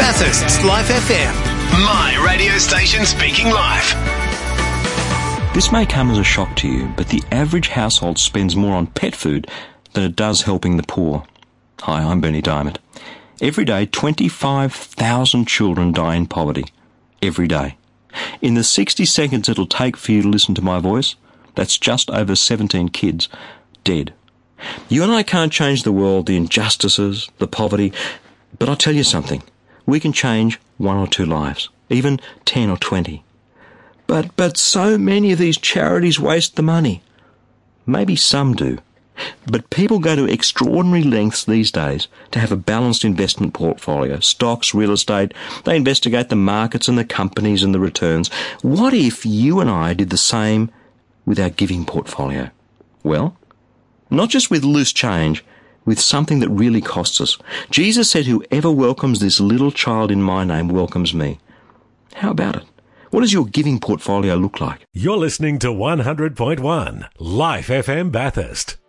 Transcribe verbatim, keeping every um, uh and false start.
Bathurst's Life F M. My radio station speaking live. This may come as a shock to you, but the average household spends more on pet food than it does helping the poor. Hi, I'm Bernie Diamond. Every day, twenty-five thousand children die in poverty. Every day. In the sixty seconds it'll take for you to listen to my voice, that's just over seventeen kids dead. You and I can't change the world, the injustices, the poverty, but I'll tell you something. We can change one or two lives, even ten or twenty. But, but so many of these charities waste the money. Maybe some do. But people go to extraordinary lengths these days to have a balanced investment portfolio, stocks, real estate. They investigate the markets and the companies and the returns. What if you and I did the same with our giving portfolio? Well, not just with loose change, with something that really costs us. Jesus said, whoever welcomes this little child in my name welcomes me. How about it? What does your giving portfolio look like? You're listening to one hundred point one Life F M Bathurst.